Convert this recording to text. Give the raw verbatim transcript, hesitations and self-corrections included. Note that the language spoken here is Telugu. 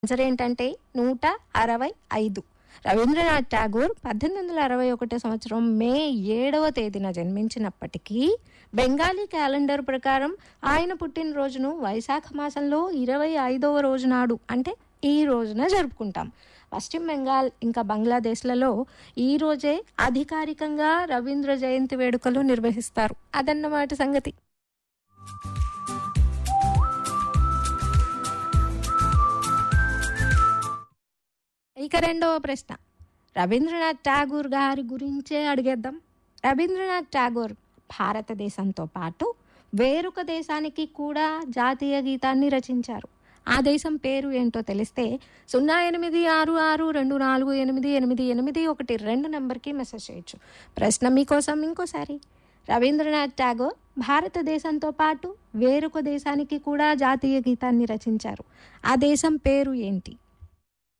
ఆన్సర్ ఏంటంటే నూట అరవై ఐదు. రవీంద్రనాథ్ ఠాగూర్ పద్దెనిమిది వందల అరవై ఒకటో సంవత్సరం మే ఏడవ తేదీన జన్మించినప్పటికీ బెంగాలీ క్యాలెండర్ ప్రకారం ఆయన పుట్టినరోజును వైశాఖ మాసంలో ఇరవై ఐదవ రోజు నాడు అంటే ఈ రోజున జరుపుకుంటాం. పశ్చిమ బెంగాల్ ఇంకా బంగ్లాదేశ్లలో ఈ రోజే అధికారికంగా రవీంద్ర జయంతి వేడుకలు నిర్వహిస్తారు. అదన్నమాట సంగతి. ఇక రెండవ ప్రశ్న రవీంద్రనాథ్ ఠాగూర్ గారి గురించే అడిగేద్దాం. రవీంద్రనాథ్ ఠాగూర్ భారతదేశంతో పాటు వేరొక దేశానికి కూడా జాతీయ గీతాన్ని రచించారు. ఆ దేశం పేరు ఏంటో తెలిస్తే సున్నా ఎనిమిది ఆరు ఆరు రెండు నాలుగు ఎనిమిది ఎనిమిది ఎనిమిది ఒకటి రెండు నెంబర్కి మెసేజ్ చేయొచ్చు. ప్రశ్న మీకోసం ఇంకోసారి. రవీంద్రనాథ్ ఠాగూర్ భారతదేశంతో పాటు వేరొక దేశానికి కూడా జాతీయ గీతాన్ని రచించారు. ఆ దేశం పేరు ఏంటి?